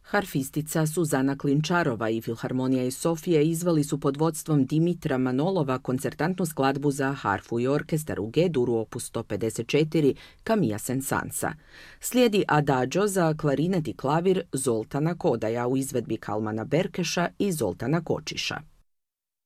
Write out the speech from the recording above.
Harfistica Suzana Klinčarova i Filharmonija iz Sofije izveli su pod vodstvom Dimitra Manolova koncertantnu skladbu za harfu i orkestar u G-duru opus 154 Camilla Saint-Saënsa. Slijedi Adagio za klarinet i klavir Zoltana Kodaja u izvedbi Kalmana Berkeša i Zoltana Kočiša.